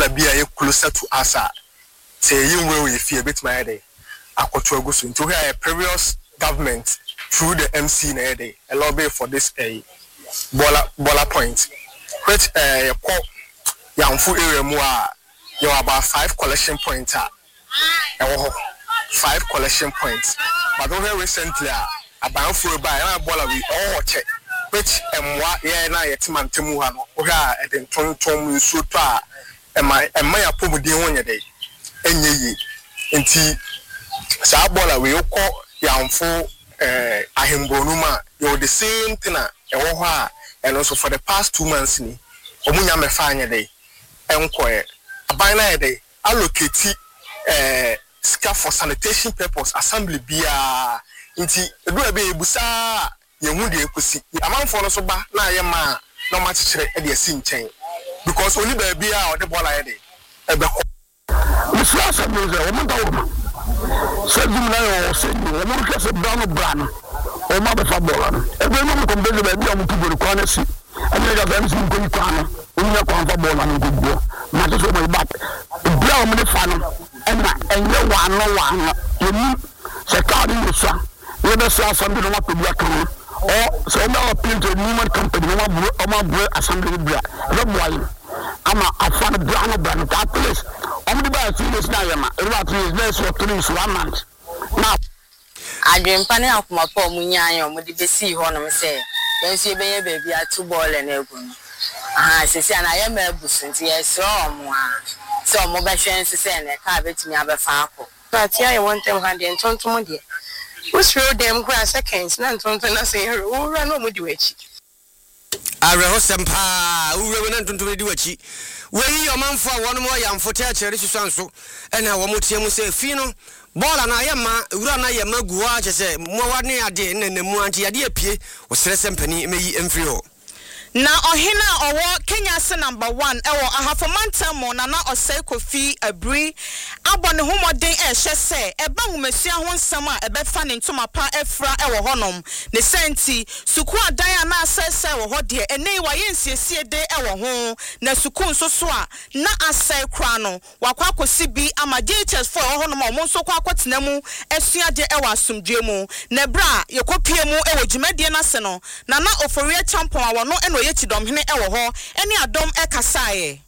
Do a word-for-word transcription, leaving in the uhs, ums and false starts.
bola be a closer to us. Say you will if you a bit my day. Akwato agusu nti we are a previous government through the M C na day a lobby for this a bola bola point which uh Yamfu area mu a you about five collection points ah five collection points but over recently about for buy na bola we all check which emwa ye na yetimantemu ha no we are at the tontom nso to a ema ema ya pomuden wonye dey enye yi nti sa bola we ukọ Yamfu eh ahembonuma you the same thing a ewo ho a and also for the past two months ni omunya me fa anya dey enkoe aban na dey allocate eh ska for sanitation purpose assembly bia nti edu ebe ebusa yehu de ekosi amanfo no so ba na ye ma no ma chire e de asi nchen because oni ba bia o de bola ye dey ebe ko Mister Samuel o mo dawo se jumla yo se ni o mo ke se brano brano o ma be fa bola no ebe no ko be be bia mo tubori kwa na si ani ga ba nsi ko ni kwa no o nya kwa fa bola no gogo ma to so mo back bia o mo ne fa no ena enye wa no wa no emi se ka ni so we be so assembly no ma pe bia kan o so na appeal to human company no ma bro o ma bro assembly bia e bo ayi ama afan brano brano that place I'm the best serious now, Yama. About three days or three one month. Now, I dream panel of my poor Munya, with the sea honor say, then see baby at two ball and elbow. Ah, she said, I am a bush, yes, so so mobile chance to send a carpet to me have a farco. But here I want them hand and turn to my dear. Who's real damn grass seconds, none to say, oh, run over the witch. I rehearse who went to do a cheat. Where your man for one more young for teacher, so and I want to say, Fino, Bola and I am Rana Yamagua, say, more near din and the Muanti Adia P was less than penny me and frio. Na ohina owo Kenya se number one ewo ahafomanta mo na na osei Kofi Abri abone homoden e hye se eba nwumasua ho nsam a ebe fa ne ntoma pa efra ewo honom ne senti suku adan na asese wo ho de ene wa yensiesie de ewo ho na suku nsoso a na asai kra no wakwa kosi bi ama J H S for ewo honom a mo nso kwa kwatena mu esua de ewo asomdwe mu na bra yekopie mu ewo dwumadie na se no na na oforie champion a wono eno yechidom hene ewo ho ene adom ekasaye